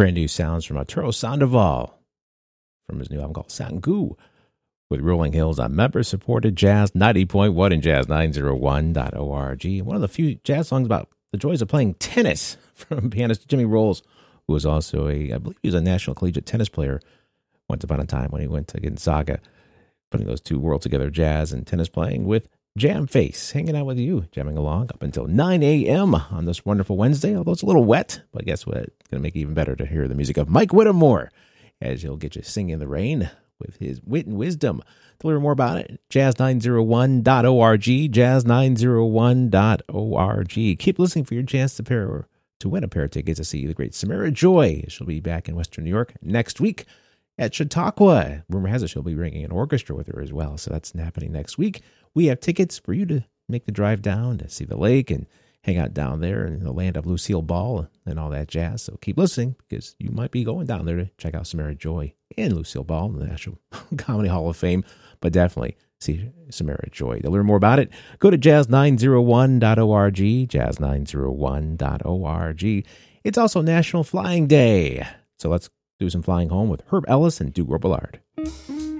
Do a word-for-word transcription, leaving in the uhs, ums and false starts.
Brand new sounds from Arturo Sandoval from his new album called Sangu with Rolling Hills on member-supported Jazz ninety point one and Jazz nine oh one dot org. One of the few jazz songs about the joys of playing tennis from pianist Jimmy Rolls, who was also a, I believe he was a national collegiate tennis player once upon a time when he went to Gonzaga, putting those two worlds together, jazz and tennis playing with Jam Face, hanging out with you, jamming along up until nine a.m. on this wonderful Wednesday, although it's a little wet, but guess what? It's going to make it even better to hear the music of Mike Whittemore, as he'll get you singing in the rain with his wit and wisdom. To learn more about it, jazz nine oh one dot org, jazz nine oh one dot org. Keep listening for your chance to, pair, to win a pair of tickets to see the great Samara Joy. She'll be back in Western New York next week at Chautauqua. Rumor has it she'll be bringing an orchestra with her as well, so that's happening next week. We have tickets for you to make the drive down to see the lake and hang out down there in the land of Lucille Ball and all that jazz. So keep listening because you might be going down there to check out Samara Joy and Lucille Ball in the National Comedy Hall of Fame, but definitely see Samara Joy. To learn more about it, go to jazz nine oh one dot org, jazz nine oh one dot org. It's also National Flying Day, so let's do some flying home with Herb Ellis and Duke Robillard.